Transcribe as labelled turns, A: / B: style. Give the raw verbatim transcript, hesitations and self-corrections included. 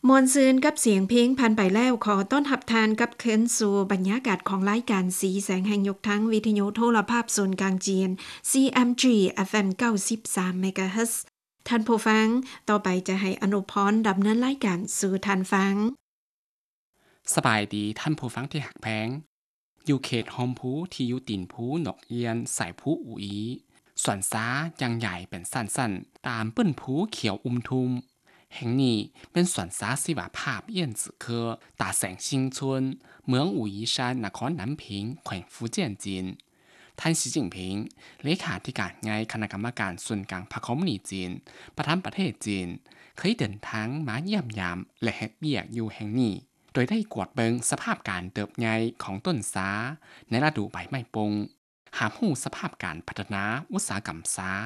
A: มวนซืนกับเสียงเพลงผ่านไปแล้วขอต้อนรับทานกับคืนสู่บรรยากาศของรายการสีแสงแห่งยกทั้งวิทยุโทรภาพศูนย์กลางจีน ซี เอ็ม จี เอฟ เอ็ม เก้าสิบสาม เมกะเฮิรตซ์ ท่านผู้ฟังต่อไปจะให้อนุพรดำเนินรายการสู่ท่านฟัง
B: สบายดีท่านผู้ฟังที่หักแพงอยู่เขตหอมพูที่อยู่ตินพูหนกเอียนสายพูอุอีส่วนซ้ายังใหญ่เป็นสั้นๆตามเปิ้นพูเขียวอุ้มทุมแห่งนี้เป็นสวนสาศิวภาพเยี่ยนจือเคอตาแสงชิงชุนเมืองอูอีชานนครน้ำพิงแขวงฟูเจียนจีนท่านสีจิ้งผิงเลขาธิการไงคณะกรรมการส่วนกลางพรรคคอมมิวนิสต์จีนประธานประเทศจีนเคยเดินทางมาเยี่ยมยามและเฮ็ดเบียกอยู่แห่งนี้โดยได้กวดเบิงสภาพการเติบใหญ่ของต้นสาในฤดูใบไม้ปงหาหูสภาพการพัฒนาอุตสาหกรรมสา